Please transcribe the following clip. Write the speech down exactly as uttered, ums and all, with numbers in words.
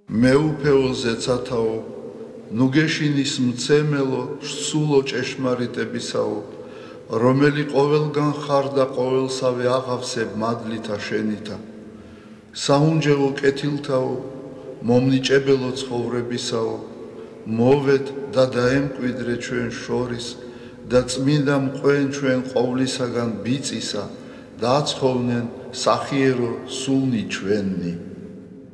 მეუფეო ზეცათაო, ნუგეშინის მცემელო, სულო ჭეშმარიტებისაო, რომელი ყოველგან ხარ და ყოველსავე აღავსებ მადლითა შენითა. საუნჯეო კეთილთაო, მომნიჭებელო ცხოვრებისაო, მოვეთ და დაემკვიდრე ჩვენ შორის და წმინდა მყვენ ჩვენ ყოვლისაგან ბიწისა და აცხოვნენ სახიერო სულნი ჩვენი.